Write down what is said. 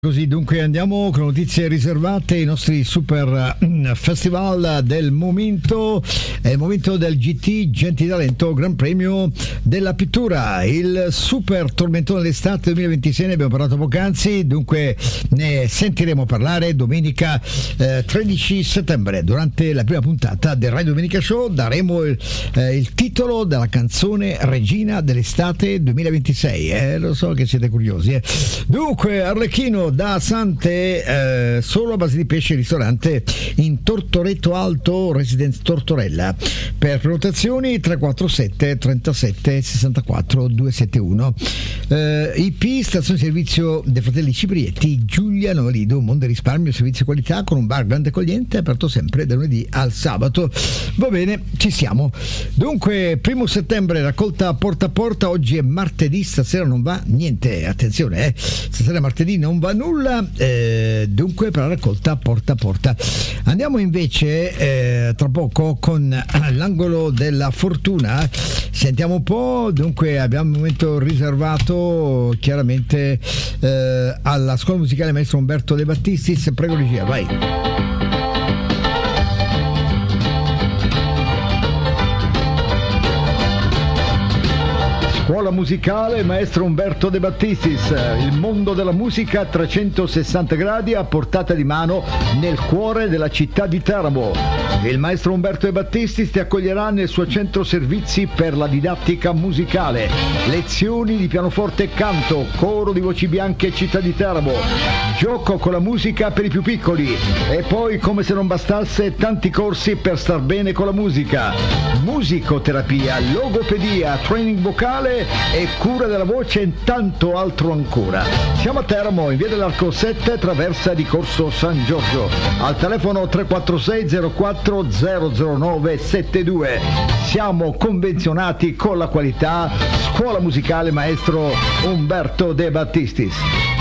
Così dunque andiamo con notizie riservate ai nostri super festival del momento. È il momento del GT Genti Talento Gran Premio della Pittura, il super tormentone d'estate 2026. Ne abbiamo parlato poc'anzi, dunque ne sentiremo parlare domenica 13 settembre durante la prima puntata del Rai Domenica Show. Daremo il titolo della canzone Regina dell'estate 2026. Lo so che siete curiosi. Dunque Arlecchino da Sante, solo a base di pesce, ristorante in Tortoretto Alto, Residence Tortorella. Per prenotazioni 347 37 64 271. IP stazione servizio dei fratelli Ciprietti, Giulia Novalido, Monde Risparmio, servizio qualità con un bar grande accogliente, aperto sempre da lunedì al sabato. Va bene, ci siamo. Dunque 1 settembre raccolta porta a porta. Oggi è martedì, stasera non va niente, attenzione, stasera è martedì, non va nulla, dunque per la raccolta porta a porta. Andiamo invece tra poco con l'angolo della fortuna. Sentiamo un po'. Dunque abbiamo un momento riservato chiaramente alla scuola musicale maestro Umberto De Battistis. Prego regia, vai. Scuola musicale maestro Umberto De Battistis, il mondo della musica a 360 gradi a portata di mano nel cuore della città di Teramo. Il maestro Umberto De Battistis ti accoglierà nel suo centro servizi per la didattica musicale, lezioni di pianoforte e canto, coro di voci bianche città di Teramo, gioco con la musica per i più piccoli e poi, come se non bastasse, tanti corsi per star bene con la musica, musicoterapia, logopedia, training vocale e cura della voce e tanto altro ancora. Siamo a Teramo, in via dell'Arco 7, traversa di Corso San Giorgio, al telefono 346 04 009 72. Siamo convenzionati con la qualità. Scuola musicale maestro Umberto De Battistis.